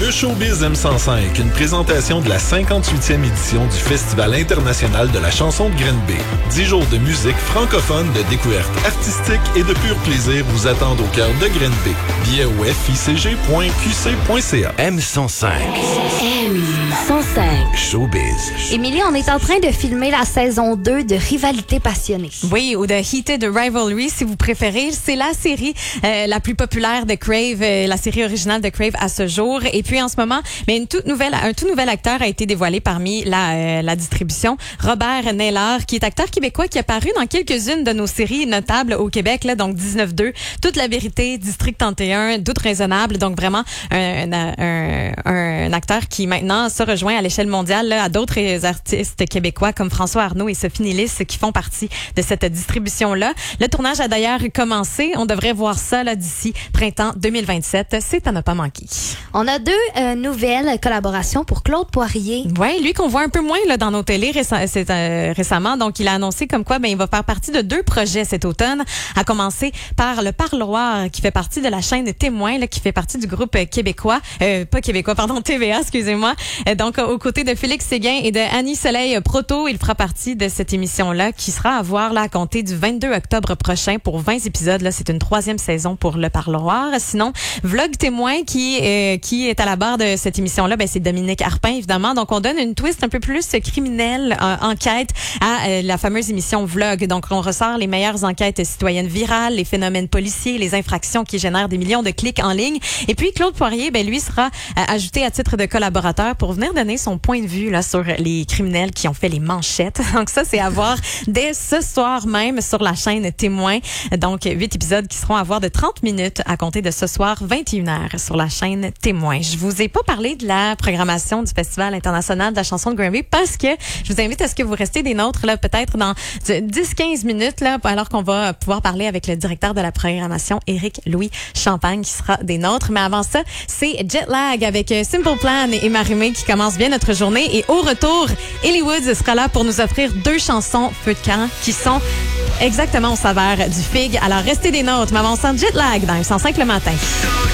Le Showbiz M105, une présentation de la 58e édition du Festival international de la chanson de Granby. 10 jours de musique francophone, de découvertes artistiques et de pur plaisir vous attendent au cœur de Granby. Billets au ficg.qc.ca. M105. M105. Showbiz. Émilie, on est en train de filmer la saison 2 de Rivalité passionnée. Oui, ou de Heated Rivalry, si vous préférez. C'est la série la plus populaire de Crave, la série originale de Crave à ce jour. Et puis en ce moment, mais un tout nouvel acteur a été dévoilé parmi la distribution. Robert Naylor, qui est acteur québécois qui est apparu dans quelques-unes de nos séries notables au Québec, là, donc 19-2, Toute la vérité, District 31, Doute raisonnable. Donc vraiment un acteur qui maintenant se rejoint à l'échelle mondiale là, à d'autres artistes québécois comme François Arnaud et Sophie Nélis qui font partie de cette distribution-là. Le tournage a d'ailleurs commencé. On devrait voir ça là, d'ici printemps 2027. C'est à ne pas manquer. On a deux nouvelles collaborations pour Claude Poirier. Oui, lui qu'on voit un peu moins là, dans nos télés récemment. Donc, il a annoncé comme quoi il va faire partie de 2 projets cet automne, à commencer par Le Parloir, qui fait partie de la chaîne Témoin, là, qui fait partie du groupe québécois, TVA, excusez-moi. Donc, aux côtés de Félix Séguin et de Annie Soleil Proto, il fera partie de cette émission-là, qui sera à voir là, à compter du 22 octobre prochain pour 20 épisodes. Là, c'est une 3e saison pour Le Parloir. Sinon, Vlog Témoin, qui est à la barre de cette émission-là, c'est Dominique Arpin, évidemment. Donc, on donne une twist un peu plus criminelle, enquête à la fameuse émission Vlog. Donc, on ressort les meilleures enquêtes citoyennes virales, les phénomènes policiers, les infractions qui génèrent des millions de clics en ligne. Et puis, Claude Poirier, lui, sera ajouté à titre de collaborateur pour venir donner son point de vue là sur les criminels qui ont fait les manchettes. Donc, ça, c'est à voir dès ce soir même sur la chaîne Témoin. Donc, 8 épisodes qui seront à voir de 30 minutes à compter de ce soir, 21h sur la chaîne Témoin. Je vous ai pas parlé de la programmation du Festival international de la chanson de Granby parce que je vous invite à ce que vous restez des nôtres là, peut-être dans 10-15 minutes là, alors qu'on va pouvoir parler avec le directeur de la programmation, Éric-Louis Champagne, qui sera des nôtres. Mais avant ça, c'est Jetlag avec Simple Plan et Marimé qui commence bien notre journée. Et au retour, Ellie Woods sera là pour nous offrir 2 chansons feu de camp qui sont exactement au saveur du FIG. Alors restez des nôtres, mais avant ça, Jetlag dans M105 le matin.